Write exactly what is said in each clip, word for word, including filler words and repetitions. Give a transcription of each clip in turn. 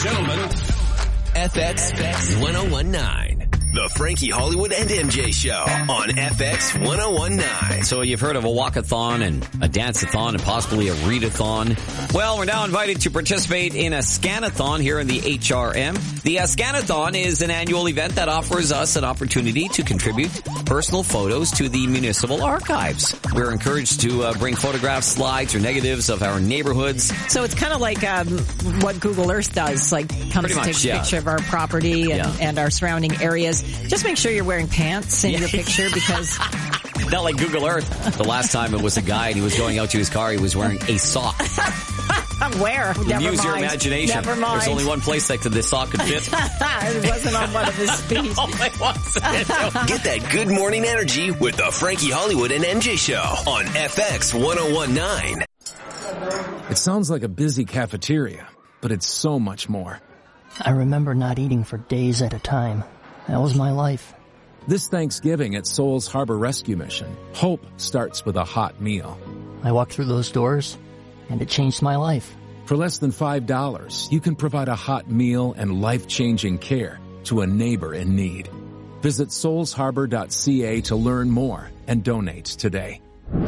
gentlemen, F X ten nineteen. The Frankie Hollywood and M J Show on F X ten nineteen. So you've heard of a walkathon and a dance-a-thon and possibly a readathon. Well, we're now invited to participate in a scanathon here in the H R M. The uh, scanathon is an annual event that offers us an opportunity to contribute personal photos to the municipal archives. We're encouraged to uh, bring photographs, slides, or negatives of our neighborhoods. So it's kind of like um, what Google Earth does, like comes Pretty to much, take a yeah. picture of our property and, Yeah. and our surrounding areas. Just make sure you're wearing pants in Yeah. your picture because... Not like Google Earth. The last time it was a guy and he was going out to his car, he was wearing a sock. Where? Never Use mind. your imagination. Never mind. There's only one place that the sock could fit. It wasn't on one of his feet. No, it wasn't. Get that good morning energy with the Frankie Hollywood and M J Show on F X ten nineteen. It sounds like a busy cafeteria, but it's so much more. I remember not eating for days at a time. That was my life. This Thanksgiving at Souls Harbor Rescue Mission, hope starts with a hot meal. I walked through those doors, and it changed my life. For less than five dollars, you can provide a hot meal and life-changing care to a neighbor in need. Visit souls harbor dot c a to learn more and donate today.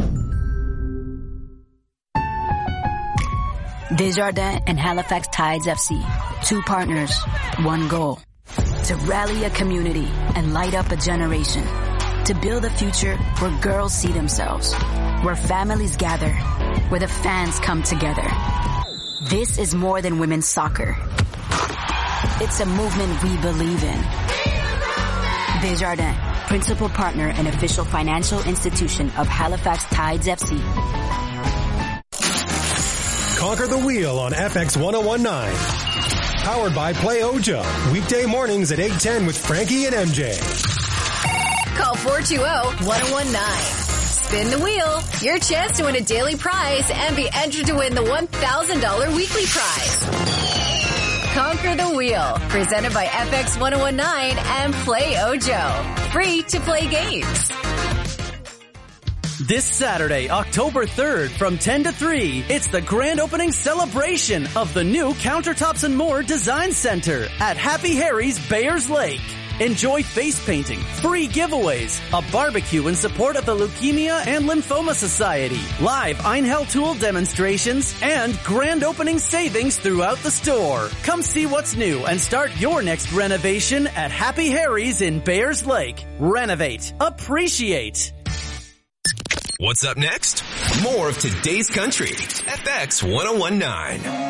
Desjardins and Halifax Tides F C. Two partners, one goal. To rally a community and light up a generation. To build a future where girls see themselves. Where families gather. Where the fans come together. This is more than women's soccer. It's a movement we believe in. Desjardins, principal partner and official financial institution of Halifax Tides F C. Conquer the Wheel on F X ten nineteen. Powered by Play Ojo. Weekday mornings at eight ten with Frankie and M J. Call four two zero, one zero one nine. Spin the wheel. Your chance to win a daily prize and be entered to win the one thousand dollars weekly prize. Conquer the Wheel. Presented by F X ten nineteen and Play Ojo. Free to play games. This Saturday, October third, from ten to three, it's the grand opening celebration of the new Countertops and More Design Center at Happy Harry's Bayers Lake. Enjoy face painting, free giveaways, a barbecue in support of the Leukemia and Lymphoma Society, live Einhell tool demonstrations, and grand opening savings throughout the store. Come see what's new and start your next renovation at Happy Harry's in Bayers Lake. Renovate. Appreciate. What's up next? More of today's country. F X ten nineteen.